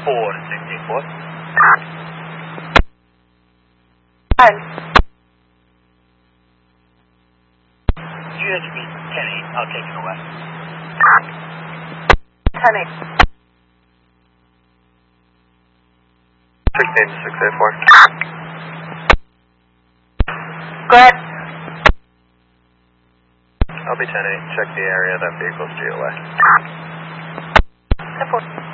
4 to 16 foot. You have to be 10-8. I'll take it away. 10-8. 16 to 684. Go ahead. I'll be 10-8. Check the area. That vehicle's GOA. 10-4.